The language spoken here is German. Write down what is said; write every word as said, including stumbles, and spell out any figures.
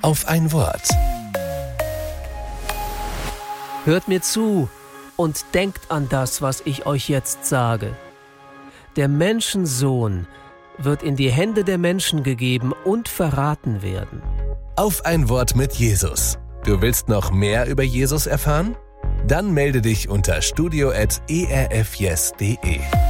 auf ein Wort. Hört mir zu und denkt an das, was ich euch jetzt sage. Der Menschensohn wird in die Hände der Menschen gegeben und verraten werden. Auf ein Wort mit Jesus. Du willst noch mehr über Jesus erfahren? Dann melde dich unter studio at e r f yes punkt de.